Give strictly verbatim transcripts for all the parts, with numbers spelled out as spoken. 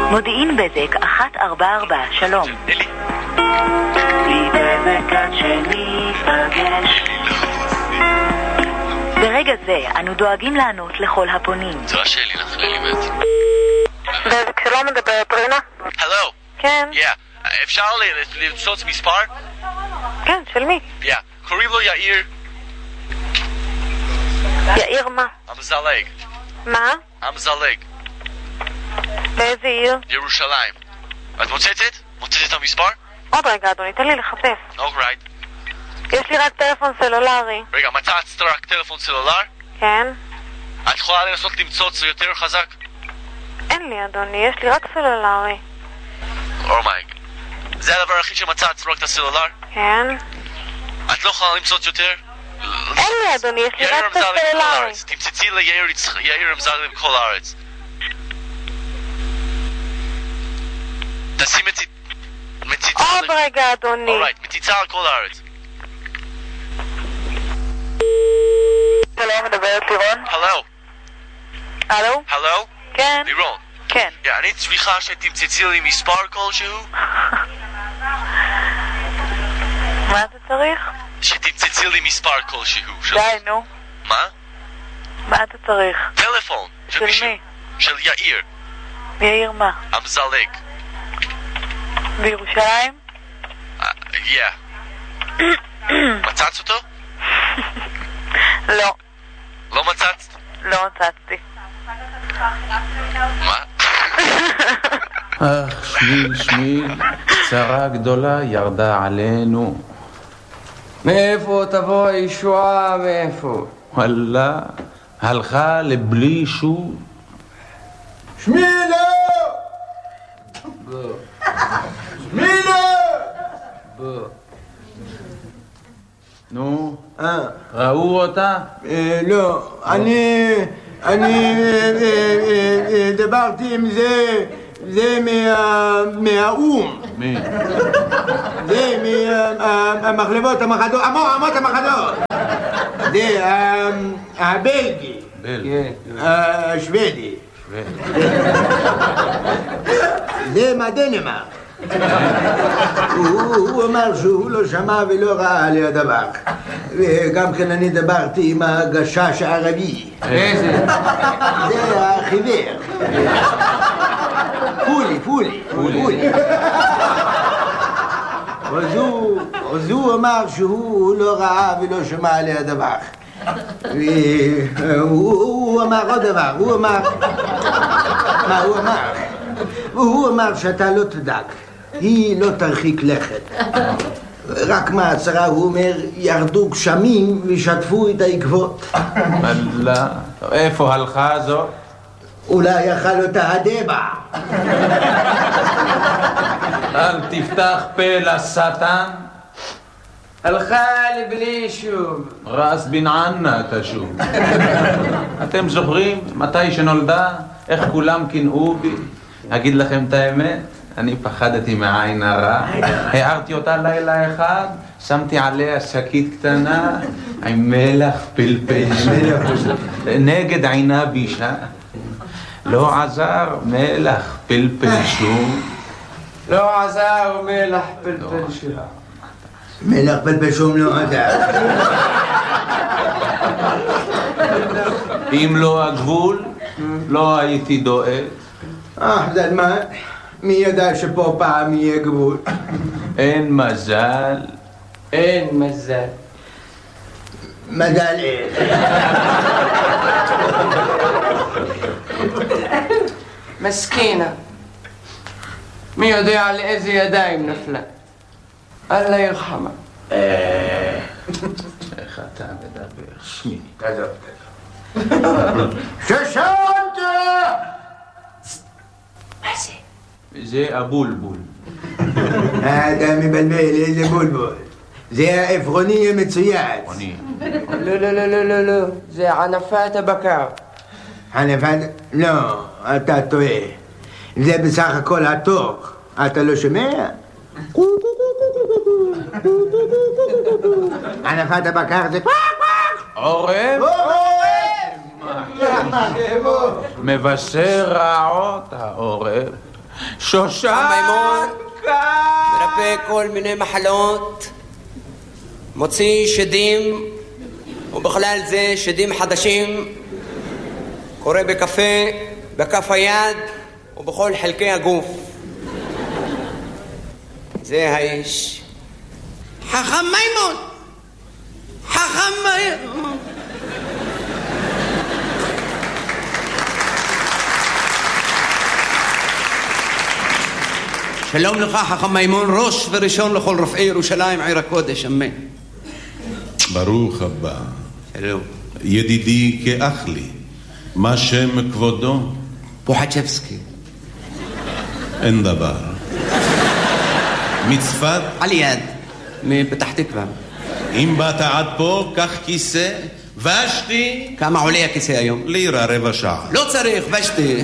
מודיעין בזק אחת ארבע ארבע, שלום. אלי. בלי בזק עד שניפגש. ברגע זה אנו דואגים לענות לכל הפונים. זו השאלי לך ללימד. בזק שלום, מדברת רינה? הלו. כן. יא. אפשר למצוץ מספר? כן, של מי? יא. קוראים לו יאיר. יאיר מה? המזלג. מה? המזלג. באיזה עיר? ירושלים. את מוצצת? מוצצת את המספר? עוד רגע אדוני, תן לי לחפש. אוקיי. יש לי רק טלפון סלולרי. רגע, מצאת רק טלפון סלולר? כן. את יכולה לנסות למצוץ יותר חזק? אין לי אדוני, יש לי רק סלולרי. אומייג. זה הדבר הכי שמצאת, רק את הסלולר? כן. את לא יכולה למצוץ יותר? אין לי אדוני, יש לי רק את הסלולרי. תמצצי ליאיר אמזלג בכל הארץ. תשים מציצה... עוד רגע אדוני. אורייט, מציצה על כל הארץ. שלום, מדברת לירון? הלו. הלו? הלו? כן. לירון. כן. אני צריכה שתמצצי לי מספר כלשהו? מה אתה צריך? שתמצצי לי מספר כלשהו. די, נו. מה? מה אתה צריך? טלפון. של מי? של יאיר. יאיר מה? המזלג. בירושלים? יא. מצאת אותו? לא. לא מצאת? לא מצאתי. מה? אך, שמיל, שמיל, צרה גדולה ירדה עלינו. מאיפה תבוא הישועה, מאיפה? וואלה, הלכה לבלי שוב. שמילה! שמילה! נו, ראו אותה? לא, אני... אני דיברתי עם זה... זה מהאום. מי? זה מהמחלבות המחדות, אמות המחדות. זה הבלגי. בלגי. השוודי. זה מהדנמרק. הוא אמר שהוא לא שמע ולא ראה על הדבר. וגם כן אני דיברתי עם הגשש הערבי. איזה? זה החיוור. פולי, פולי, פולי. אז הוא אמר שהוא לא ראה ולא שמע על הדבר. והוא אמר עוד דבר, הוא אמר... מה הוא אמר? והוא אמר שאתה לא תדאג, היא לא תרחיק לכת. רק מהצרה הוא אומר, ירדו גשמים ושטפו את העקבות. וואלה, איפה הלכה זו? אולי יאכל אותה הדבע. אל תפתח פה לשטן. הלכה לבלי שוב. רס בן ענה תשוב. אתם זוכרים מתי שנולדה? איך כולם קינאו בי? אגיד לכם את האמת, אני פחדתי מעין הרע. הערתי אותה לילה אחד, שמתי עליה שקית קטנה עם מלח פלפל נגד עינה בישה. לא עזר מלח פלפל שום. לא עזר מלח פלפל שום. מלח פלפל שום לא עזר. אם לא הגבול, לא הייתי דואג. אה, זה מה? מי ידע שפה פעם יהיה גבול? אין מזל. אין מזל. מזל איך. מסכינה. מי יודע על איזה ידיים נפלה? אללה ירחמה. איך אתה מדבר? שמי. תעזוב, תעזוב. ששנת! מה זה? זה הבולבול. אתה מבלבל, איזה בולבול. זה העפרוני המצויץ. אני. לא, לא, לא, לא, לא, לא. זה ענפת הבקר. ענפת? לא, אתה טועה. זה בסך הכל התוך. אתה לא שומע? ענפת הבקר זה קוואק קוואק! עורב? עורב! מבשר רעות העורב. שושנקה! מימון מרפא כל מיני מחלות, מוציא שדים, ובכלל זה שדים חדשים, קורא בקפה, בכף היד ובכל חלקי הגוף. זה האיש. חכם מימון! חכם מימון! שלום לך חכם מימון, ראש וראשון לכל רופאי ירושלים עיר הקודש, אמן. ברוך הבא. שלום. ידידי כאח לי, מה שם כבודו? פוחצ'בסקי. אין דבר. מצפת? על יד, מפתח תקווה. אם באת עד פה, קח כיסא, ושתי. כמה עולה הכיסא היום? לירה רבע שעה. לא צריך, ושתי.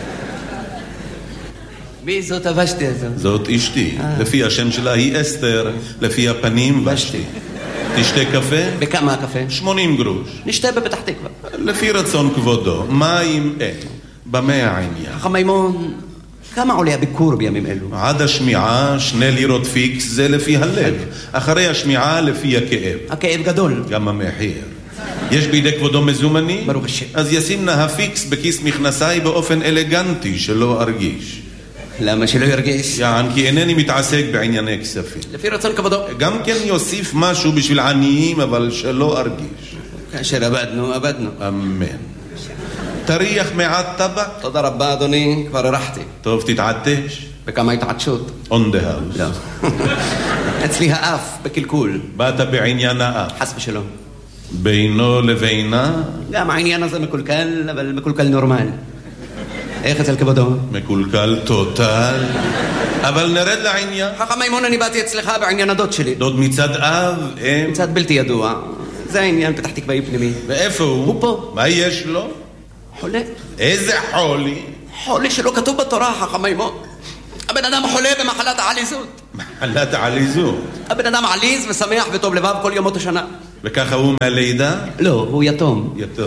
מי זאת הוושתי הזאת? זאת אשתי. לפי השם שלה היא אסתר, לפי הפנים ושתי. תשתה קפה? בכמה הקפה? שמונים גרוש. נשתה בפתח תקווה. לפי רצון כבודו. מים אין. במה העניין? חכם מימון, כמה עולה הביקור בימים אלו? עד השמיעה שני לירות פיקס זה לפי הלב. אחרי השמיעה לפי הכאב. הכאב גדול. גם המחיר. יש בידי כבודו מזומני? ברוך השם. אז ישים נא הפיקס בכיס מכנסיי באופן אלגנטי שלא ארגיש. למה שלא ירגיש? יען כי אינני מתעסק בענייני כספים. לפי רצון כבודו. גם כן יוסיף משהו בשביל עניים אבל שלא ארגיש. כאשר עבדנו, עבדנו. אמן. תריח מעט טבק? תודה רבה אדוני, כבר הרחתי. טוב, תתעטש. בכמה התעטשות? On the house. לא. אצלי האף בקלקול. באת בעניין האף. חס ושלום. בינו לבינה? גם העניין הזה מקולקל, אבל מקולקל נורמל. איך אצל כבודו? מקולקל טוטל. אבל נרד לעניין. חכם מימון, אני באתי אצלך בעניין הדוד שלי. דוד מצד אב, אם? מצד בלתי ידוע. זה העניין, פתח תקוואי פנימי. ואיפה הוא? הוא פה. מה יש לו? חולה. איזה חולי? חולה שלא כתוב בתורה, חכם מימון. הבן אדם חולה במחלת העליזות. מחלת העליזות. הבן אדם עליז ושמח וטוב לבב כל ימות השנה. וככה הוא מהלידה? לא, הוא יתום. יתום.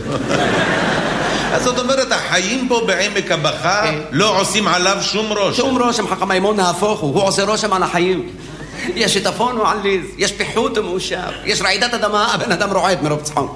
אז זאת אומרת, החיים פה בעמק הבכה לא עושים עליו שום רושם. שום רושם, חכם מימון, נהפוך הוא. הוא עושה רושם על החיים. יש שיטפון הוא עליז, יש פיחות הוא מאושר, יש רעידת אדמה, הבן אדם רועד מרוב צחוק.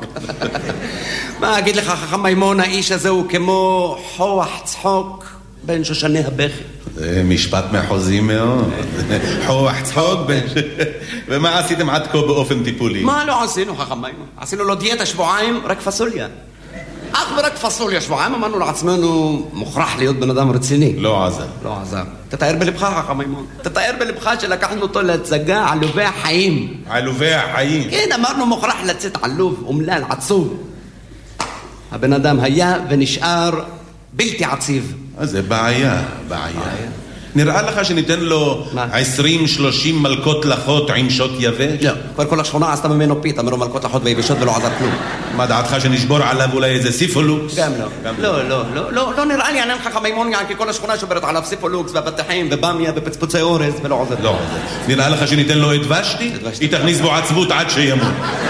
מה אגיד לך, חכם מימון, האיש הזה הוא כמו חוח צחוק בין שושני הבכי. זה משפט מחוזי מאוד. חוח צחוק בין... ומה עשיתם עד כה באופן טיפולי? מה לא עשינו, חכם מימון? עשינו לו דיאטה שבועיים, רק פסוליה. אך ורק פסוליה שבועיים, אמרנו לעצמנו, מוכרח להיות בן אדם רציני. לא עזר. לא עזר. תתאר בלבך, חכם מימון. תתאר בלבך שלקחנו אותו להצגה עלובי החיים. עלובי החיים? כן, אמרנו מוכרח לצאת עלוב, אומלל, עצוב. הבן אדם היה ונשאר בלתי עציב. אז זה בעיה, בעיה. נראה לך שניתן לו עשרים שלושים מלכות לחות עם שוט יבש? לא, כבר כל השכונה עשתה ממנו פיתה, מרוב מלכות לחות ויבשות ולא עזר כלום. מה דעתך שנשבור עליו אולי איזה סיפולוקס? גם לא. לא, לא, לא, לא, לא נראה לי, אני חכם מימון, כי כל השכונה שוברת עליו סיפולוקס והבטחים ובמיה ופצפוצי אורז ולא עוזר. לא עוזר. נראה לך שניתן לו את ושתי? היא תכניס בו עצבות עד שימות.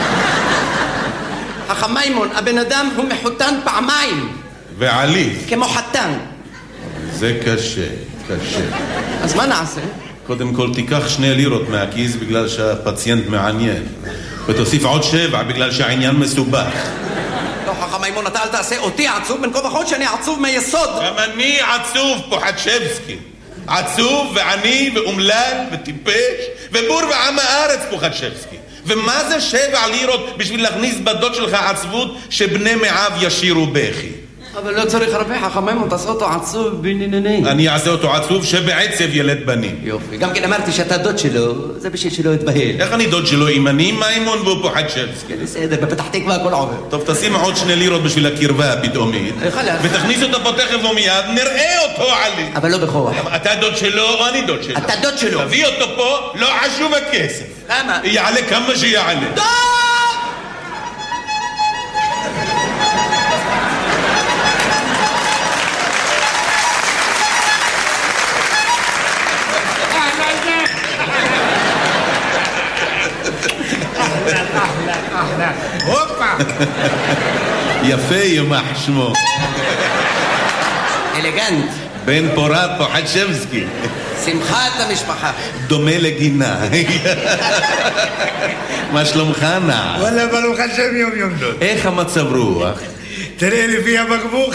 חכם מימון, הבן אדם הוא מחותן פעמיים. ועליז. כמו חתן. זה קשה, קשה. אז מה נעשה? קודם כל תיקח שני לירות מהכיס בגלל שהפציינט מעניין. ותוסיף עוד שבע בגלל שהעניין מסובך. לא, חכם מימון, אתה אל תעשה אותי עצוב, בין כה וכה שאני עצוב מיסוד. גם אני עצוב, פוחצ'בסקי. עצוב ועני ואומלל וטיפש ובור ועם הארץ, פוחצ'בסקי. ומה זה שבע לירות בשביל להכניס בדוד שלך עצבות שבני מעב ישירו בכי? אבל לא צריך הרבה, חכם מימון, תעשה אותו עצוב בנינני. אני אעשה אותו עצוב שבעצב ילד בנים. יופי, גם כן אמרתי שאתה דוד שלו, זה בשביל שלא יתבהל. איך אני דוד שלו? אם אני מימון והוא פוחצ'בסקי? בסדר, בפתח תקווה הכל עובר. טוב, תשים עוד שני לירות בשביל הקרבה הפתאומית. חלאס. ותכניס אותו פה תכף ומיד, נראה אותו עלי. אבל לא בכוח. אתה דוד שלו או אני דוד שלו? אתה דוד שלו. תביא אותו פה, לא חשוב הכסף. כמה? יעלה כמה שיעלה. דוד! הופה! יפה ימח שמו. אלגנט. בן פורת פוחדשבסקי. שמחת המשפחה. דומה לגינה. מה שלומך נע? וואלה, ברוך השם יום יום דוד. איך המצב רוח? תראה לפי הבקבוק.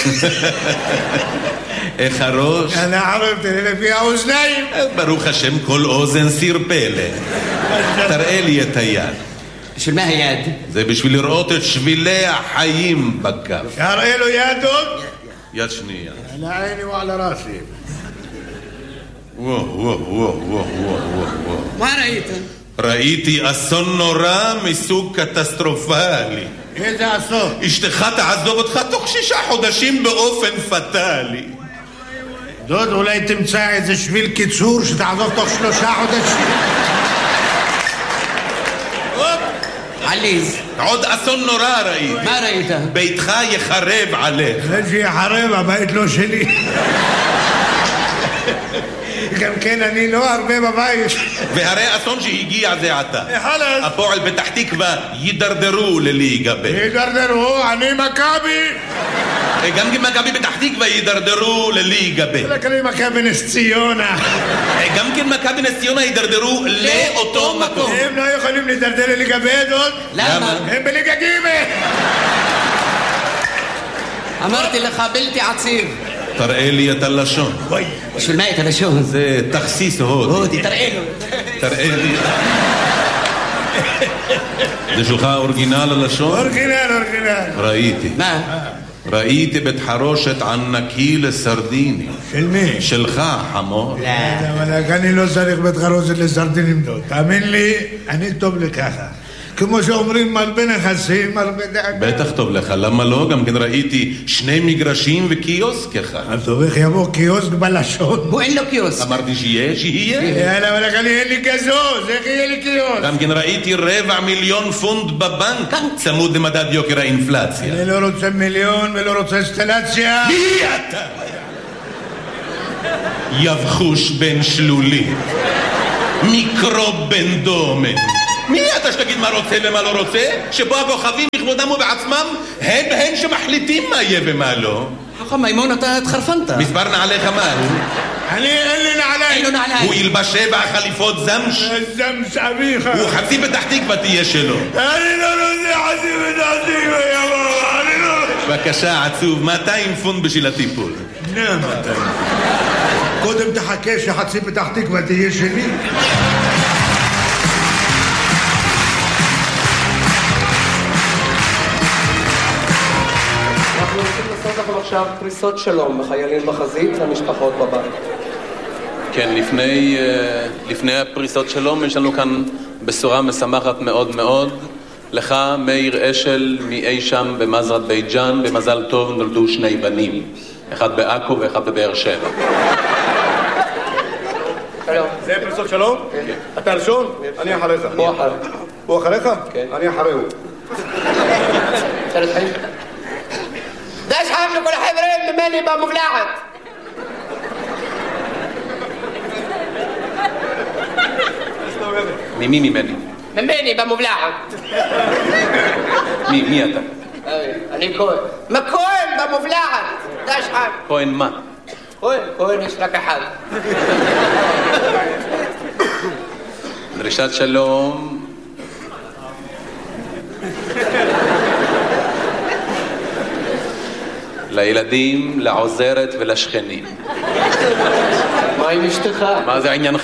איך הראש? אני ערב, תראה לפי האוזניים. ברוך השם, כל אוזן סיר פלא. תראה לי את היד. בשביל מה היד? זה בשביל לראות את שבילי החיים בכף. תראה לו יד עוד. יד שנייה. על עיני ועל ראסי. וואו, וואו, וואו, וואו, וואו, וואו. מה ראית? ראיתי אסון נורא מסוג קטסטרופלי. איזה אסון? אשתך תעזוב אותך תוך שישה חודשים באופן פטלי. דוד, אולי תמצא איזה שביל קיצור שתעזוב תוך שלושה חודשים. עליז. עוד אסון נורא ראיתי. מה ראית? ביתך יחרב עליך. זה שיחרב, הבית לא שלי. גם כן אני לא הרבה בבית. והרי אסון שהגיע זה עתה. חלאס. הפועל פתח תקווה יידרדרו לליגה ב'. יידרדרו, אני מכבי. גם כי מכבי פתח תקווה יידרדרו לליגה ב'. רק אני מכבי נס ציונה. גם כן מכבי נס ציונה יידרדרו לאותו מקום. הם לא יכולים להידרדר לליגה ב' עוד. למה? הם בליגה ג'. אמרתי לך בלתי עציב. תראה לי את הלשון. בשביל מה את הלשון? זה תכסיס הודי. הודי, תראה לו. תראה לי. זה שלך אורגינל הלשון? אורגינל, אורגינל. ראיתי. מה? ראיתי בית חרושת ענקי לסרדיני. של מי? שלך, חמור. לא. אבל אני לא צריך בית חרושת לסרדינים דוד. תאמין לי, אני טוב לי ככה. כמו שאומרים מרבה נכסים, מרבה דאגה. בטח טוב לך, למה לא? גם כן ראיתי שני מגרשים וקיוסק אחד. אז טוב, איך יבוא קיוסק בלשון? הוא אין לו קיוסק. אמרתי שיהיה, שיהיה. יאללה, אבל אני אין לי כזוז, איך יהיה לי קיוסק? גם כן ראיתי רבע מיליון פונד בבנק, צמוד למדד יוקר האינפלציה. אני לא רוצה מיליון ולא רוצה אינסטלציה. מי אתה? יבחוש בן שלולי, מיקרוב בן דומן. מי אתה שתגיד מה רוצה ומה לא רוצה? שבו הכוכבים בכבודם ובעצמם הם הם שמחליטים מה יהיה ומה לא. חכם מימון, אתה התחרפנת. מספר נעליך מה הוא? אני אין לי נעליים. אין לו נעליים. הוא ילבש שבע חליפות זמש. זמש אביך. הוא חצי פתח תקווה תהיה שלו. אני לא רוצה חצי פתח תקווה, יבוא, אני לא... בבקשה, עצוב, מאתיים פונד בשביל הטיפול. נה, מאתיים. קודם תחכה שחצי פתח תקווה תהיה שלי. אנחנו רוצים לעשות לכם עכשיו פריסות שלום בחיילים בחזית למשפחות בבית. כן, לפני, לפני הפריסות שלום יש לנו כאן בשורה משמחת מאוד מאוד. לך, מאיר אשל, מאי שם במזרת בית ג'אן, במזל טוב נולדו שני בנים. אחד בעכו ואחד בבאר שבע. שלום. זה פריסות שלום? כן. אתה ראשון? אני אחריך. הוא אחר. הוא אחריך? כן. אני אחריהו. שלום חיים. דש חיים לכל החברים ממני במובלעת. ממי ממני? ממני במובלעת. מי, מי אתה? אני כהן. מה כהן במובלעת? דש חיים. כהן מה? כהן, כהן יש רק אחד. דרישת שלום. לילדים, לעוזרת ולשכנים. מה עם אשתך? מה זה עניינך?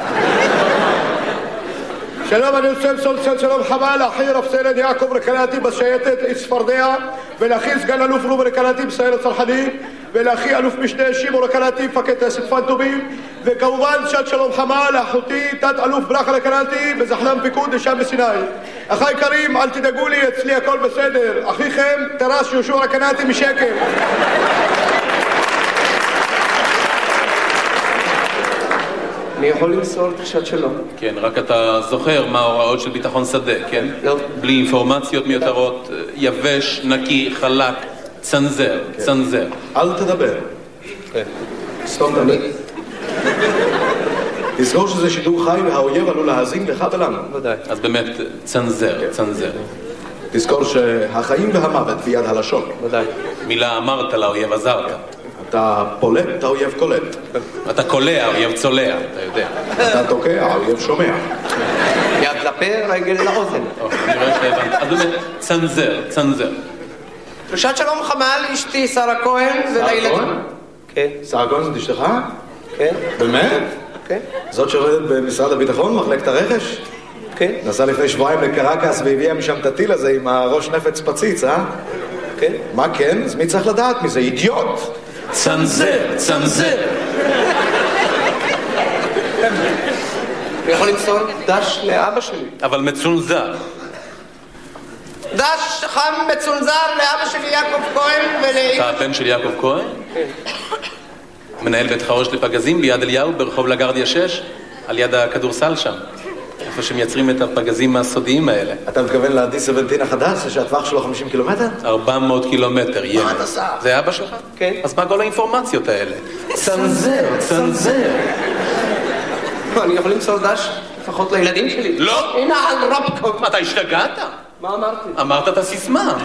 שלום, אני רוצה למסור שלום חמה לאחי רב סרן יעקב רקנאטי בשייטת צפרדע, ולאחי סגן אלוף רובי רקנאטי בסיירת צנחנים, ולאחי אלוף משנה שמעון רקנאטי מפקד טייסת פנטומים, וכמובן שעת שלום חמה לאחותי תת אלוף ברכה רקנאטי בזחל"ם פיקוד לשם בסיני. אחי יקרים, אל תדאגו לי, אצלי הכל בסדר. אחיכם טרס יהושע רקנאטי משקר. אני יכול למסור דרישת שלום? כן, רק אתה זוכר מה ההוראות של ביטחון שדה, כן? לא. בלי אינפורמציות מיותרות, יבש, נקי, חלק, צנזר, צנזר. אל תדבר. כן. סתום תמיד. תזכור שזה שידור חי והאויב עלול להאזין לך ולנו. ודאי. אז באמת, צנזר, צנזר. תזכור שהחיים והמוות ביד הלשון. ודאי. מילה אמרת לאויב עזרת. אתה פולט, אתה אויב קולט. אתה קולע, אויב צולע, אתה יודע. אתה תוקע, האויב שומע. יד לפה, רגל לאוזן. אני רואה שהבנת. אז באמת, צנזר, צנזר. דרישת שלום חמה לאשתי שרה כהן ולילדים. כן. שרה כהן זאת אשתך? כן. באמת? כן. זאת שעובדת במשרד הביטחון, מחלקת הרכש? כן. נסעה לפני שבועיים לקרקס והביאה משם את הטיל הזה עם הראש נפץ פציץ, אה? כן. מה כן? אז מי צריך לדעת מזה? אידיוט! צנזר, צנזר. אני יכול למסור דש לאבא שלי. אבל מצונזר. דש חם מצונזר לאבא שלי יעקב כהן ולאמא... אתה הבן של יעקב כהן? כן. מנהל בית חרוש לפגזים ביד אליהו ברחוב לגרדיה שש, על יד הכדורסל שם. איפה שמייצרים את הפגזים הסודיים האלה. אתה מתכוון ל-די שבע עשרה החדש, שהטווח שלו חמישים קילומטר? ארבע מאות קילומטר, ילד. מה אתה עושה? זה אבא שלך? כן. אז מה כל האינפורמציות האלה? צנזר, צנזר. אני יכול למסור דש לפחות לילדים שלי. לא. הנה על רובקוב. מה, אתה השתגעת? מה אמרתי? אמרת את הסיסמה.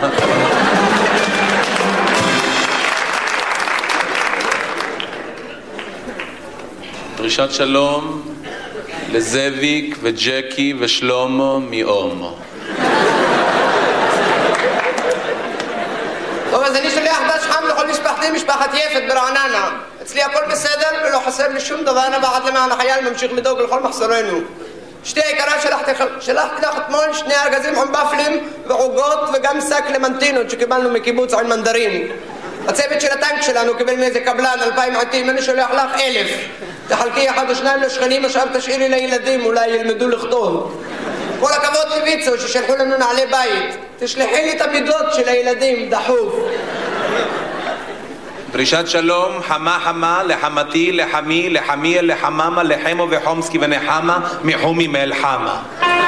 דרישת שלום לזאביק וג'קי ושלומו מאומו. טוב, אז אני שולח דש חם לכל משפחתי, משפחת יפת ברעננה. אצלי הכל בסדר ולא חסר לי שום דבר, אנה בעד למען החייל ממשיך לדאוג לכל מחסורנו. שתי היקרה שלחתי, שלחתי לך אתמול שני ארגזים עם בפלים ועוגות וגם שק למנטינות שקיבלנו מקיבוץ עין מנדרים. הצוות של הטנק שלנו קיבל מאיזה קבלן אלפיים עטים, אני שולח לך אלף. תחלקי אחד או שניים לשכנים, עכשיו תשאירי לילדים, אולי ילמדו לכתוב. כל הכבוד לויצו ששלחו לנו נעלי בית. תשלחי לי את המידות של הילדים, דחוף. דרישת שלום חמה חמה לחמתי, לחמי, לחמי, לחממה, לחמו וחומסקי ונחמה מחומי מלחמה.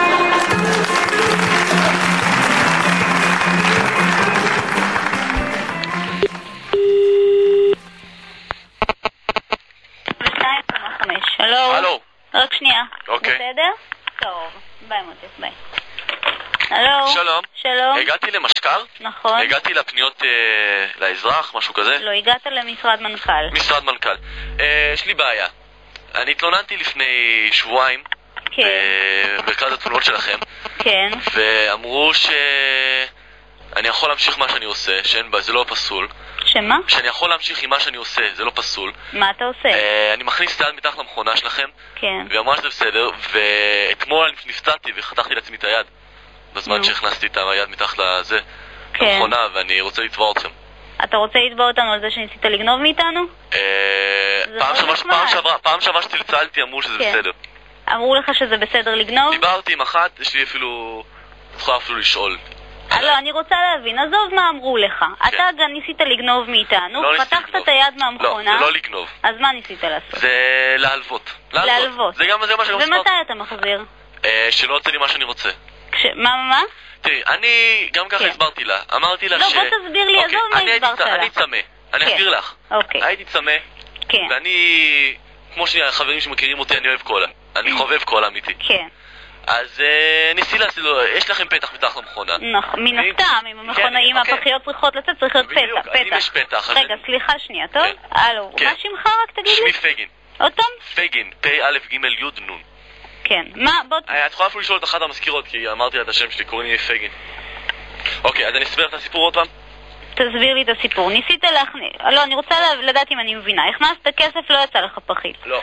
שלום. הלו. רק שנייה. אוקיי. בסדר? טוב. ביי מוטף, ביי. הלו. שלום. שלום. הגעתי למשקר? נכון. הגעתי לפניות אה, לאזרח, משהו כזה? לא, הגעת למשרד מנכ"ל. משרד מנכ"ל. אה, יש לי בעיה. אני התלוננתי לפני שבועיים. כן. במרכז התלונות שלכם. כן. ואמרו שאני יכול להמשיך מה שאני עושה, שאין בה, זה לא פסול. שמה? שאני יכול להמשיך עם מה שאני עושה, זה לא פסול. מה אתה עושה? אה, אני מכניס את היד מתחת למכונה שלכם. כן. ואמרה שזה בסדר, ואתמול נפצעתי וחתכתי לעצמי את היד. בזמן שהכנסתי את היד מתחת לזה, כן. למכונה, ואני רוצה לתבוע אתכם. אתה רוצה לתבוע אותנו על זה שניסית לגנוב מאיתנו? אה, פעם שעברה, פעם שעברה, פעם שעברה שצלצלתי אמרו שזה כן. בסדר. אמרו לך שזה בסדר לגנוב? דיברתי עם אחת, יש לי אפילו... יכולה אפילו לשאול. לא, אני רוצה להבין, עזוב מה אמרו לך. כן. אתה גם ניסית לגנוב מאיתנו, לא ניסיתי פתחת לגנוב. את היד מהמכונה. לא, זה לא לגנוב. אז מה ניסית לעשות? זה להלוות. להלוות. זה גם זה מה שאני רוצה. ומתי אתה מחזיר? אה, שלא יוצא לי מה שאני רוצה. כש... מה, מה, מה? תראי, אני גם ככה כן. הסברתי לה. אמרתי לה לא, ש... בוא תסביר לי, אוקיי, עזוב מה אני הייתי הסברת צ- לה. אני צמא. אני כן. אסביר לך. אוקיי. הייתי צמא. כן. ואני... כמו שהחברים שמכירים אותי, אני אוהב קולה. אני חובב קולה אמיתי. כן. אז אה, ניסי לעשות, יש לכם פתח מתחת למכונה. נכון, מן הסתם, אם המכונאים אוקיי. הפחיות צריכות לצאת, צריך להיות בדיוק, פתח. אז אם פתח. יש פתח, אז רגע, אני- סליחה שנייה, טוב? כן. הלו, כן. מה שמך רק תגיד לי? שמי פגין. עוד פעם? פגין, פ' א' ג' י' נ'. כן. מה, בוא... אה, את יכולה אפילו לשאול את אחת המזכירות, כי אמרתי לה את השם שלי, קוראים לי פגין. אוקיי, אז אני אסביר את הסיפור עוד פעם. תסביר לי את הסיפור. ניסית להכניס... לא, אני רוצה לדעת אם אני מבינה. הכנסת כסף, לא יצא לך פחית. לא.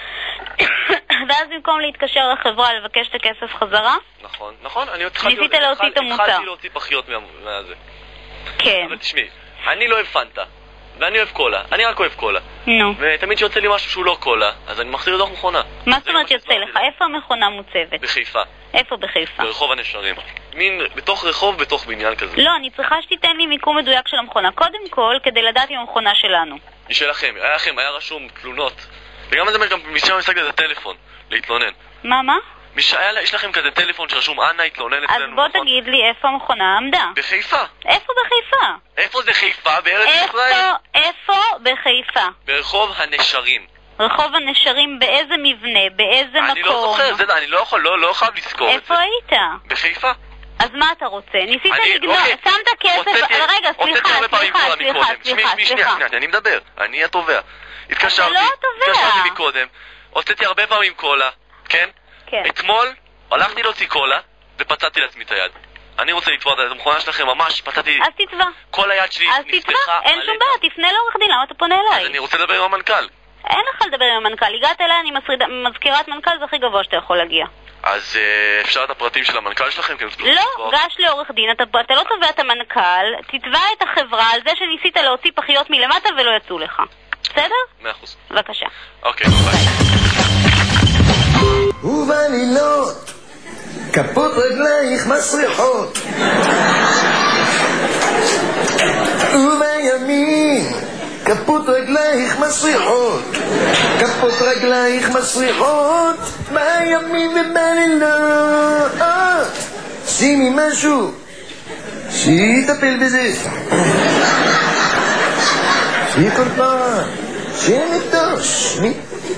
ואז במקום להתקשר לחברה לבקש את הכסף חזרה? נכון, נכון, אני התחלתי... ניסית להוציא את המוצר. התחלתי להוציא פחיות מה- מהזה. כן. אבל תשמעי, אני לא אוהב פנטה, ואני אוהב קולה, אני רק אוהב קולה. נו. ותמיד שיוצא לי משהו שהוא לא קולה, אז אני מחזיר לתוך מכונה. מה זאת אומרת יוצא לך? איפה המכונה מוצבת? בחיפה, איפה בחיפה? ברחוב הנשרים. מין, בתוך רחוב, בתוך בניין כזה. לא, אני צריכה שתיתן לי מיקום מדויק של המכונה. קודם כל, כדי לדעת אם המכונה שלנו. היא שלכם, היה לכם, היה רשום תלונות. וגם זה גם משם משחק לזה טלפון, להתלונן. מה, מה? מש... היה, יש לכם כזה טלפון שרשום אנא התלונן אז אצלנו, בוא נכון? תגיד לי איפה המכונה עמדה. בחיפה. איפה בחיפה? איפה זה חיפה? בארץ ישראל? איפה, איפה בחיפה? ברחוב הנשרים. רחוב הנשרים באיזה מבנה? באיזה מקום? אני לא זוכר, זה, אני לא יכול, לא, לא חייב לזכור את איפה זה. היית? בחיפה. אז מה אתה רוצה? ניסית לגנוב, שמת כסף, רגע, סליחה, סליחה, סליחה, סליחה, סליחה. אני מדבר, אני התובע. התקשרתי, התקשרתי מקודם, הוצאתי הרבה פעמים קולה, כן? כן. אתמול הלכתי להוציא קולה ופצעתי לעצמי את היד. אני רוצה לתבוע את המכונה שלכם, ממש פצעתי... אז תתבע. כל היד שלי אז תתבע, אין שום בעיה, תפנה לעורך דין, למה אתה פונה אליי? אז אני רוצה לדבר עם המנכ"ל. אין לך לדבר עם המנכ"ל, הגעת אליי, אני מזכירת מנכ"ל, זה הכי גבוה שאתה יכול להגיע. אז אפשר את הפרטים של המנכ"ל שלכם? לא, גש לעורך דין, אתה לא תובע את המנכ"ל, תתבע את החברה על זה שניסית להוציא פחיות מלמטה ולא יצאו לך. בסדר? מאה אחוז. בבקשה. אוקיי, ביי. ובלילות כפות רגלייך מסריחות ובימים כפות רגלייך מסריחות כפות רגלייך מסריחות בימים ובלילות שימי משהו שיטפל בזה שיהיה כל פעם שנטוש מי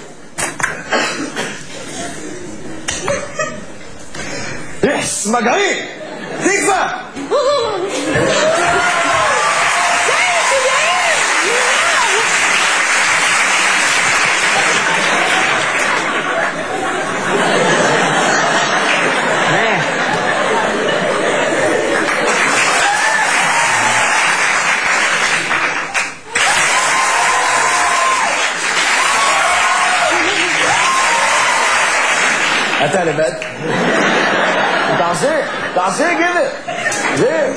יס, מגעי! תקווה! אתה לבד? תעשה, תעשה גבר. זה.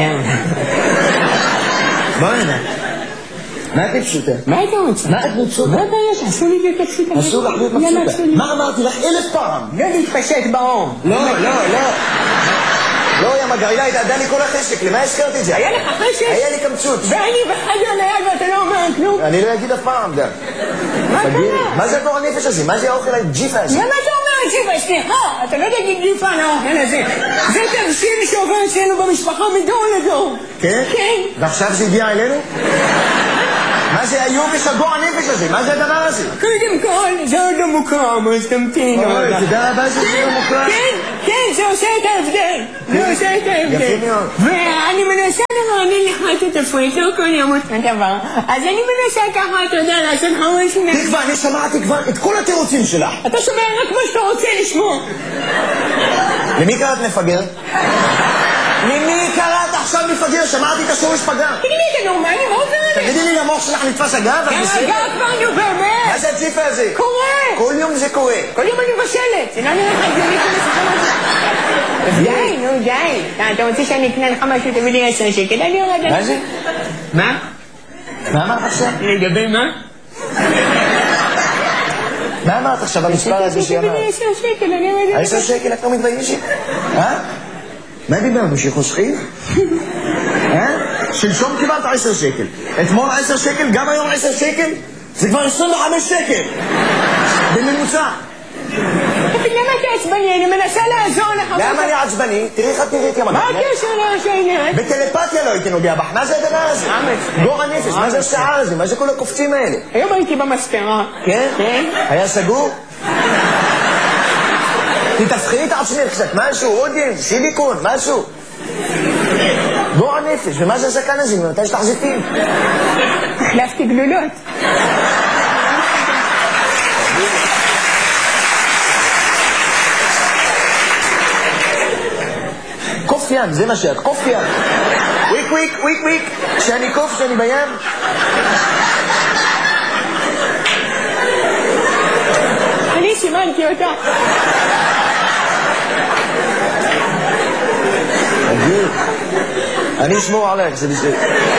בוא הנה. מה את מבסוטה? מה אתה רוצה? מה את מבסוטה? מה הבעיה שעשו לי להיות מבסוטה? אסור לך להיות מבסוטה. מה אמרתי לך אלף פעם? לא להתפשט באום. לא, לא, לא. לא, יא מגעילה, התעדה לי כל החשק, למה הזכרתי את זה? היה לך חשק? היה לי קמצוץ. ואני בחדר ליד ואתה לא אומר כלום? אני לא אגיד אף פעם, דה. מה קרה? מה זה הגור הנפש הזה? מה זה האוכל הג'יפה הזה? למה אתה אומר ג'יפה? סליחה, אתה לא תגיד ג'יפה על האוכל הזה. זה תרשיל שעובר אצלנו במשפחה מדור לדור. כן? כן. ועכשיו זה הגיע אלינו? מה זה היובש הגור הנפש הזה? מה זה הדבר הזה? קודם כל, זה עוד לא מוקרם, אז תמתין. אוי, תדע רבה שזה לא מוקרם. כן, כן, זה עושה את ההבדל. זה עושה את ההבדל. יפה מאוד. ואני מנסה לרענן לך את התפריט, לא כל ימות מהדבר. אז אני מנסה ככה, אתה יודע, לעשות חמש שנים. תקווה, אני שמעתי כבר את כל התירוצים שלך. אתה שומע רק מה שאתה רוצה לשמוע. למי קראת מפגר? למי קראת עכשיו מפגר? שמעתי את השורש פגר. תגידי לי, אתה נורמלי, מה עובר עליך? תגידי לי, למוח שלך נתפס אגב? כן, אגב כבר, נו באמת. מה זה הג'יפה הזה? קורה. כל יום זה קורה. כל יום אני מבשלת. זה לא נראה לך הגיוני כמו לספר על זה. די, נו די. אתה רוצה שאני אקנה לך משהו, תביא לי עשר שקל, אני יורד עליך. מה זה? מה? מה אמרת עכשיו? לגבי מה? מה אמרת עכשיו המספר הזה שאמרת? תביא לי עשר שקל, אני יורד עליך. עשר שקל את לא מתביישת? אה? מה דיברנו? שחוסכים? אה? שלשום קיבלת עשר שקל. אתמול עשר שקל, גם היום עשר שקל? זה כבר עשרים וחמש שקל. בממוצע. אבל למה אתה עצבני? אני מנסה לעזור לך. למה אני עצבני? תראי איך את נראית ימגע. מה הקשר לעניין? בטלפתיה לא הייתי נוגע בך. מה זה הדבר הזה? גור הנפש, מה זה השעה הזה? מה זה כל הקופצים האלה? היום הייתי במספרה. כן? כן. היה סגור? תתפחי את עצמך קצת, משהו, עודים, סיליקון, משהו. גור הנפש, ומה זה הזקן הזה? ממתי יש לך זיתים? החלפתי גלולות. קוף ים, זה מה שאת, קוף ים. וויק וויק, וויק וויק. כשאני קוף, כשאני בים. אני סימנתי אותה. תגיד, אני אשמור עליך, זה בסדר.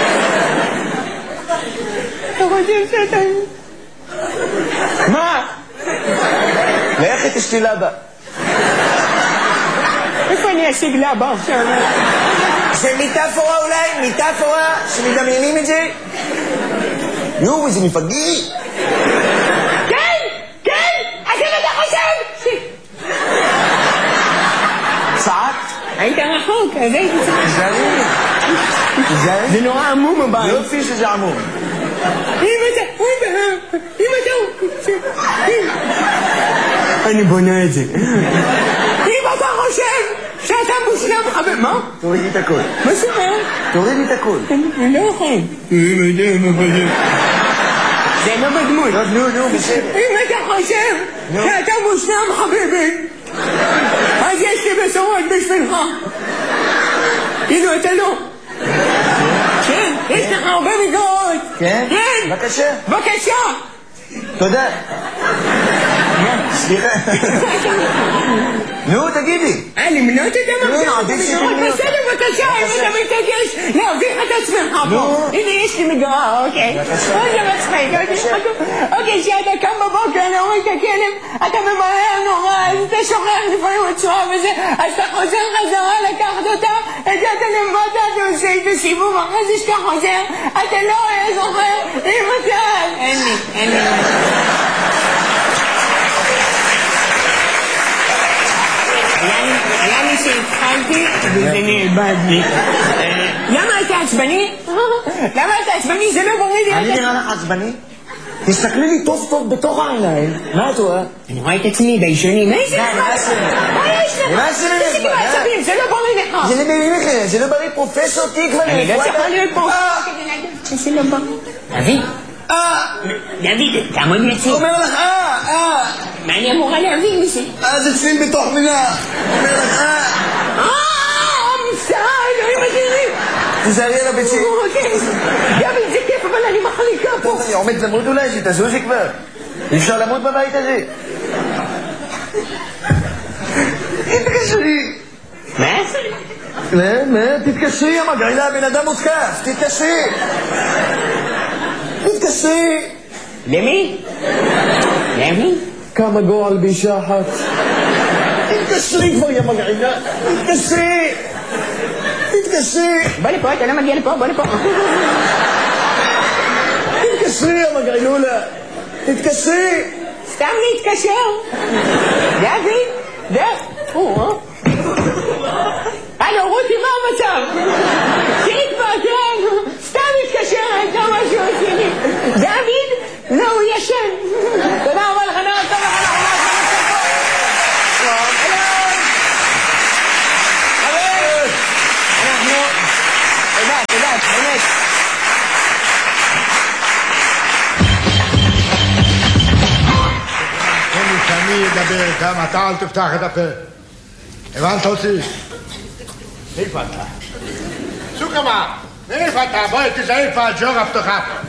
אתה חושב שאתה... מה? לכי תשתי לבה. איפה אני אשיג לבה עכשיו? זה מיטאפורה אולי? מיטאפורה? שמדמיינים את זה? יואו, איזה מפגי. כן! כן! אז אם אתה חושב! צעק? היית רחוק, אז הייתי צעק. זרים. זרים? זה נורא עמום הבית. יופי שזה עמום. אם אתה... אם אתה... אני בונה את זה. אם אתה חושב שאתה מושלם חבר... מה? תורידי את הכל. מה זה אומר? תורידי את הכל. אני לא יכול. זה לא בדמות. נו, נו, בסדר. אם אתה חושב שאתה מושלם חביבי, אז יש לי בשורות בשבילך. כאילו אתה לא. כן, יש לך הרבה מגרעות. כן? כן. בבקשה. בבקשה. תודה. סליחה. נו, תגידי. אה, למנות את המגרעות? בסדר, בבקשה, אם אתה מתעקש להביך את עצמך פה. הנה, יש לי מגרעה, אוקיי. אוי, זה מצחיק. אוקיי, שאתה קם בבוקר, אני רואה את הכלב, אתה ממהר נורא, אז אתה שוכח לפעמים הצורה וזה, אז אתה חוזר חזרה לקחת אותה, הגעת למטה, אתה עושה את הסיבוב, אחרי זה שאתה חוזר, אתה לא זוכר אם אתה... אין לי, אין לי. היה לי שהתחלתי וזה נאבד לי. למה אתה עצבני? למה אתה עצבני? זה לא בריא לי. אני נראה לך עצבני? תסתכלי לי טוב טוב בתוך העיניים. מה את רואה? אני רואה את עצמי בישונים. איזה נחמד? מה יש לך? מה זה איזה כאילו עצבים? זה לא בריא לך. זה לא בריא לך. זה לא בריא פרופסור תקווה. אני לא צריכה להיות פרופסור. זה לא בריא. דוד. אה! דוד, תעמוד יציב. אומר לך אה! אה! מה אני אמורה להבין מזה? אה, זה צליל בתוך מילה. אומר לך אה! אה! מבצעה, אלוהים אדירים. תזהרי על הביצים. דוד, זה כיף, אבל אני מחליקה פה. אני עומד למות אולי, שתזוזי כבר. אי אפשר למות בבית הזה. תתקשרי. מה? מה? מה? תתקשרי, המגעילה, הבן אדם מותקף. תתקשרי. תתקשרי. למי? למי? כמה גועל באישה אחת. תתקשרי כבר, יא מגעילה. תתקשרי. תתקשרי. בוא לפה, אתה לא מגיע לפה, בוא לפה. תתקשרי, יא מגעילולה. תתקשרי. סתם להתקשר. דוד, דוד. הלו, רותי, מה המצב? תקווה, כן. סתם מתקשרת, לא משהו עשיני. דוד? לא, הוא ישן. תודה רבה לך, נראה טוב לך, אנחנו אנחנו... תודה, תודה, באמת. תן לי שאני אדבר איתם, אתה אל תפתח את הפה. הבנת אותי? איפה אתה? סוכמה, איפה אתה? בואי תזהה איפה הג'ורה פתוחה פה.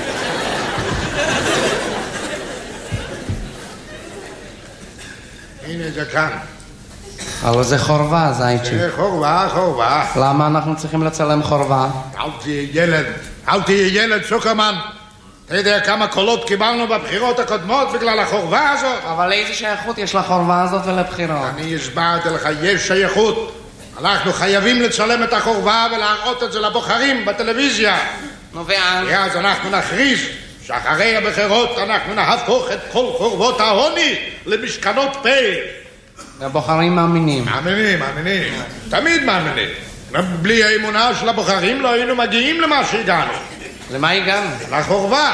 הנה זה כאן. אבל זה חורבה, זייצ'י. זה חורבה, חורבה. למה אנחנו צריכים לצלם חורבה? אל תהיה ילד, אל תהיה ילד, סוכרמן. אתה יודע כמה קולות קיבלנו בבחירות הקודמות בגלל החורבה הזאת? אבל איזה שייכות יש לחורבה הזאת ולבחירות? אני הסברתי לך, יש שייכות. אנחנו חייבים לצלם את החורבה ולהראות את זה לבוחרים בטלוויזיה. נו ואז? אז אנחנו נכריז שאחרי הבחירות אנחנו נהפוך את כל חורבות העוני למשכנות פה. הבוחרים מאמינים. מאמינים, מאמינים. תמיד מאמינים. בלי האמונה של הבוחרים לא היינו מגיעים למה שהגענו. למה הגענו? לחורבה.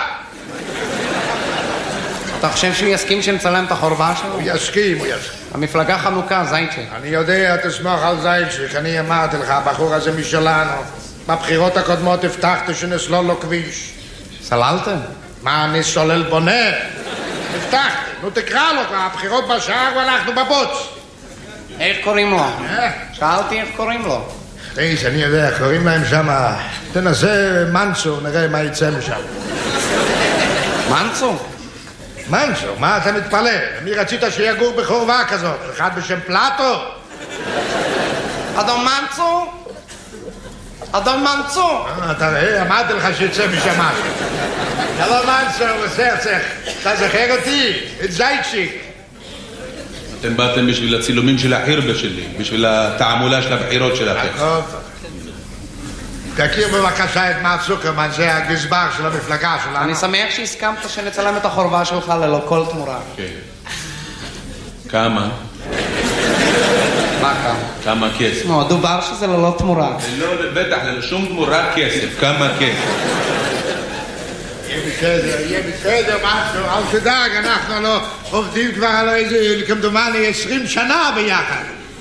אתה חושב שהוא יסכים שנצלם את החורבה שלו? הוא יסכים, הוא יסכים. המפלגה חנוכה, זייצ'י. אני יודע, תסמוך על זייצ'י. אני אמרתי לך, הבחור הזה משלנו. בבחירות הקודמות הבטחתי שנסלול לו כביש. סללתם? מה, אני סולל בונה? הבטחתי. נו תקרא לו, הבחירות בשער ואנחנו בבוץ. איך קוראים לו? שאלתי איך קוראים לו. איש, אני יודע, קוראים להם שם... תנסה מנצו, נראה מה יצא משם. מנצו? מנצו, מה אתה מתפלא? מי רצית שיגור בחורבה כזאת? אחד בשם פלטו? אדון מנצו? אדון מנצו? אתה רואה, אמרתי לך שיצא משם משהו. שלום מנצו, בסרצח. אתה זוכר אותי? את זייצ'יק. אתם באתם בשביל הצילומים של החירבה שלי, בשביל התעמולה של הבחירות שלכם. תכיר בבקשה את מר צוקרמן, זה הגזבר של המפלגה שלנו. אני שמח שהסכמת שנצלם את החורבה שלך ללא כל תמורה. כן. כמה? מה כמה? כמה כסף? נו, דובר שזה ללא תמורה. לא, בטח, ללא שום תמורה כסף. כמה כסף? יהיה בסדר, יהיה בסדר, משהו, אל תדאג, אנחנו לא עובדים כבר על איזה, כמדומני, עשרים שנה ביחד.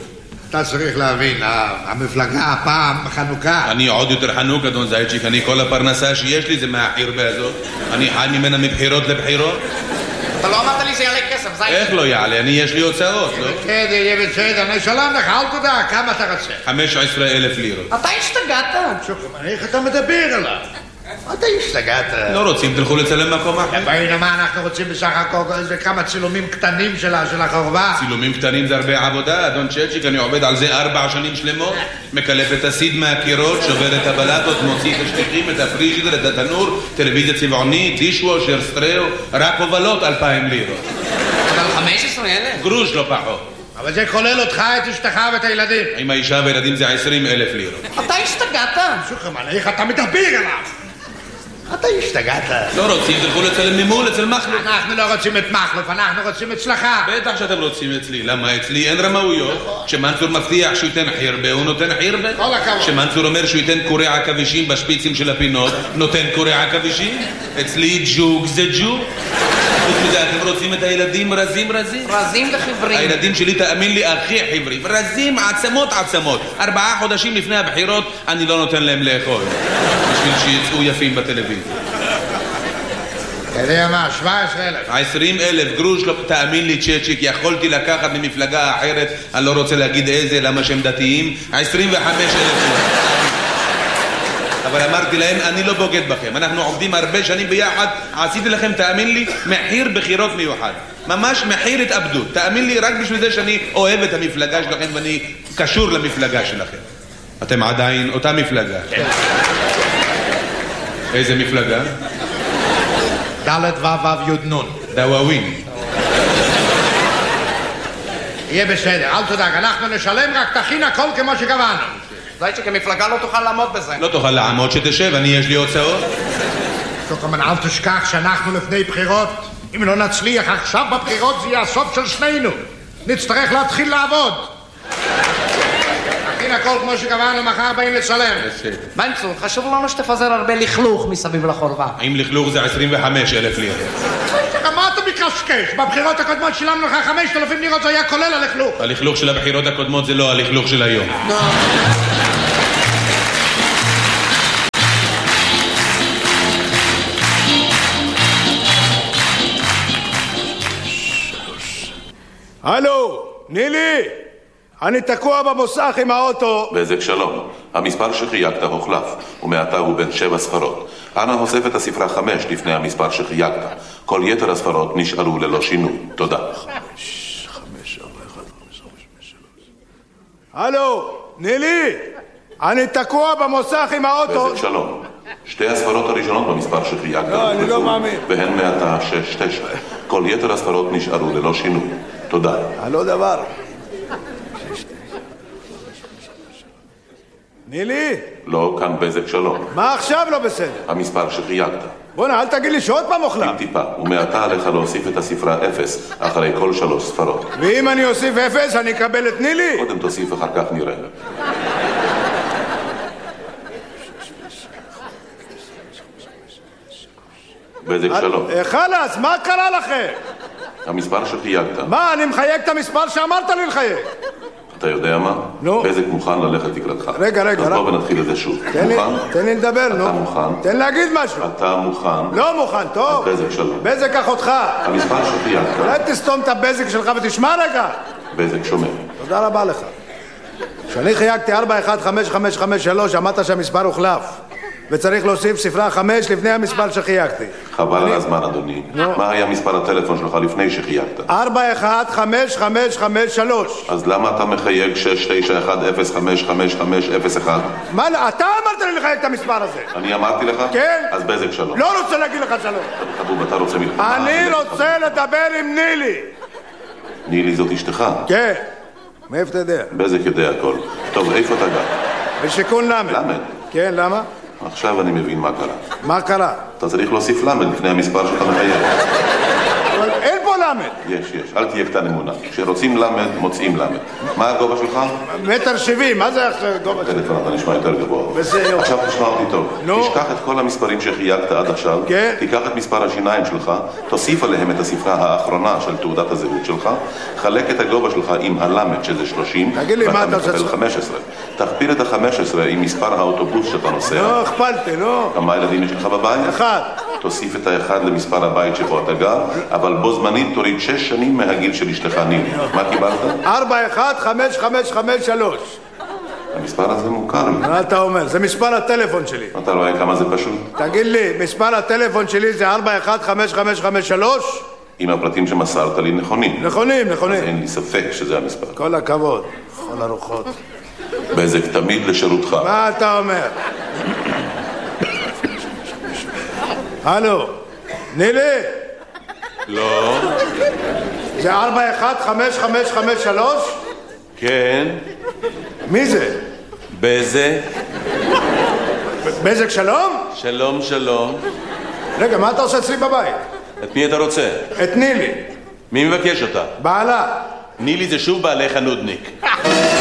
אתה צריך להבין, המפלגה הפעם חנוכה. אני עוד יותר חנוק, אדון זייצ'יק. אני כל הפרנסה שיש לי זה מהחירבה הזאת. אני חי ממנה מבחירות לבחירות. אתה לא אמרת לי שיעלה כסף, זייצ'יק. איך לא יעלה? אני יש לי הוצאות, לא? בסדר, יהיה בסדר, אני שלם לך, אל תדע, כמה אתה רוצה? חמש עשרה אלף לירות. אתה השתגעת? שוקרמן, איך אתה מדבר עליו? אתה השתגעת. לא רוצים, תלכו לצלם מקום אחר. בעינה מה אנחנו רוצים בסך הכל, זה כמה צילומים קטנים של החורבה. צילומים קטנים זה הרבה עבודה, אדון צ'צ'יק, אני עובד על זה ארבע שנים שלמות, מקלף את הסיד מהקירות, שובר את הבלטות, מוציא את השטיחים, את הפריג'ידר, את התנור, טלוויזיה צבעונית, דישוושר, סטריאו, רק הובלות אלפיים לירות. אבל חמש עשרה אלף? גרוש לא פחות. אבל זה כולל אותך, את אשתך ואת הילדים. עם האישה והילדים זה עשרים אלף לירות. אתה השתגעת? שוקרמן, איך אתה מדבר עליו? אתה השתגעת. לא רוצים, תלכו לצלם ממול, אצל מחלוף. אנחנו לא רוצים את מחלוף, אנחנו רוצים אצלך. בטח שאתם רוצים אצלי. למה אצלי אין רמאויות? כשמנצור מבטיח שהוא ייתן חירבה, הוא נותן חירבה. כל הכבוד. כשמנצור אומר שהוא ייתן קורי עכבישים בשפיצים של הפינות, נותן קורי עכבישים. אצלי ג'וג זה ג'וג. חוץ מזה, אתם רוצים את הילדים רזים רזים? רזים וחיברים. הילדים שלי, תאמין לי, הכי חיברים. רזים, עצמות עצמות. ארבעה חודשים לפני הבחירות, אני לא נותן להם לאכול. בשביל שיצאו יפים בטלוויזיה. אתה יודע מה, שבע עשרה אלף. עשרים אלף גרוש, לא, תאמין לי צ'צ'יק, יכולתי לקחת ממפלגה אחרת, אני לא רוצה להגיד איזה, למה שהם דתיים, עשרים וחמש אלף. אבל אמרתי להם, אני לא בוגד בכם, אנחנו עובדים הרבה שנים ביחד, עשיתי לכם, תאמין לי, מחיר בחירות מיוחד. ממש מחיר התאבדות. תאמין לי, רק בשביל זה שאני אוהב את המפלגה שלכם ואני קשור למפלגה שלכם. אתם עדיין אותה מפלגה. איזה מפלגה? דלת וו יוד נון. דוואווין. יהיה בסדר, אל תדאג, אנחנו נשלם, רק תכין הכל כמו שקבענו. זייצ'יק, המפלגה לא תוכל לעמוד בזה. לא תוכל לעמוד, שתשב, אני יש לי הוצאות. שוקרמן, אל תשכח שאנחנו לפני בחירות. אם לא נצליח עכשיו בבחירות זה יהיה הסוף של שנינו. נצטרך להתחיל לעבוד. תכין הכל כמו שקבענו, מחר באים לצלם. מנצור, חשוב לנו שתפזר הרבה לכלוך מסביב לחורבה. אם לכלוך זה עשרים וחמש אלף לירות. מה אתה מקשקש? בבחירות הקודמות שילמנו לך חמשת אלפים לירות, זה היה כולל הלכלוך. הלכלוך של הבחירות הקודמות זה לא הלכלוך של היום. הלו, נילי, אני תקוע במוסך עם האוטו. בזק שלום, המספר שחייגת הוחלף, ומעתה הוא בין שבע ספרות. אנא הוסף את הספרה חמש לפני המספר שחייגת. כל יתר הספרות נשארו ללא שינוי. תודה. חמש, חמש, ארבע, אחד, חמש, חמש, שלוש. הלו, נילי, אני תקוע במוסך עם האוטו. בזק שלום, שתי הספרות הראשונות במספר שחייגת לא, אני לא מאמין. והן מעתה שש, תשע. כל יתר הספרות נשארו ללא שינוי. תודה. הלא דבר. נילי? לא, כאן בזק שלום. מה עכשיו לא בסדר? המספר שחייגת. בוא'נה, אל תגיד לי שעוד פעם אוכלה. טיפה, ומעתה עליך להוסיף את הספרה אפס אחרי כל שלוש ספרות. ואם אני אוסיף אפס, אני אקבל את נילי? קודם תוסיף, אחר כך נראה. בזק שלום. חלאס, מה קרה לכם? המספר שחייגת. מה, אני מחייג את המספר שאמרת לי לחייג. אתה יודע מה? נו. בזק מוכן ללכת לקראתך. רגע, רגע. אז בוא ונתחיל את זה שוב. תן לי, מוכן? תן לי לדבר, נו. אתה מוכן? תן להגיד משהו. אתה מוכן? לא מוכן, טוב. אז בזק שלום. בזק אחותך. המספר שחייגת. אולי תסתום את הבזק שלך ותשמע רגע. בזק שומע. תודה רבה לך. כשאני חייגתי ארבע אחת חמש חמש חמש שלוש, אמרת שהמספר הוחלף. וצריך להוסיף ספרה חמש לפני המספר שחייגתי. חבל על הזמן, אדוני. מה היה מספר הטלפון שלך לפני שחייגת? ארבע אחת חמש חמש חמש שלוש. אז למה אתה מחייג שש תשע אחת אפס חמש חמש חמש אפס אחת? מה, אתה אמרת לי לחייג את המספר הזה. אני אמרתי לך? כן. אז בזק שלום. לא רוצה להגיד לך שלום. חבוב, אתה רוצה מלחמה? אני רוצה לדבר עם נילי. נילי זאת אשתך? כן. מאיפה אתה יודע? בזק יודע הכל. טוב, איפה אתה גר? בשיכון למד. למד? כן, למה? עכשיו אני מבין מה קרה. מה קרה? אתה צריך להוסיף למד לפני המספר שאתה מחייג. אבל אין פה למד. יש, יש, אל תהיה קטן אמונה. כשרוצים למד, מוצאים למד. מה הגובה שלך? מטר שבעים, מה זה הגובה שלך? טלפון, אתה נשמע יותר גבוה. בסדר. עכשיו תשמע אותי טוב. תשכח את כל המספרים שחייגת עד עכשיו, תיקח את מספר השיניים שלך, תוסיף עליהם את הספרה האחרונה של תעודת הזהות שלך, חלק את הגובה שלך עם הלמד שזה שלושים, תגיד לי, מה אתה עושה? מקבל חמש עשרה. תכפיל את ה-חמש עשרה עם מספר האוטובוס שאתה נוסע. לא, הכפלתי, לא. כמה ילדים יש לך בבית? אחד. תוסיף את האחד למספר הבית שבו אתה גר, אבל בו זמנית תוריד שש שנים מהגיל של אשתך נילי. מה קיבלת? ארבע, אחד, חמש, חמש, חמש, שלוש. המספר הזה מוכר לי. מה אתה אומר? זה מספר הטלפון שלי. אתה רואה כמה זה פשוט? תגיד לי, מספר הטלפון שלי זה ארבע, אחד, חמש, חמש, חמש, שלוש? אם הפרטים שמסרת לי נכונים. נכונים, נכונים. אז אין לי ספק שזה המספר. כל הכבוד, כל הרוחות. בזק תמיד לשירותך. מה אתה אומר? הלו, נילי? לא. זה ארבע, אחד, חמש, חמש, חמש, שלוש? כן. מי זה? בזק. בזק שלום? שלום, שלום. רגע, מה אתה עושה אצלי בבית? את מי אתה רוצה? את נילי. מי מבקש אותה? בעלה. נילי זה שוב בעלך הנודניק.